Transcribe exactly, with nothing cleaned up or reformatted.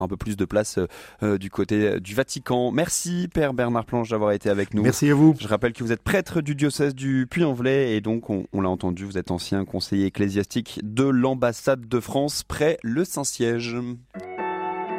un peu plus de place euh, du côté du Vatican. Merci Père Bernard Planche d'avoir été avec nous. Merci à vous. Je rappelle que vous êtes prêtre du diocèse du Puy-en-Velay et donc on, on l'a entendu, vous êtes ancien conseiller ecclésiastique de l'ambassade de France près le Saint-Siège.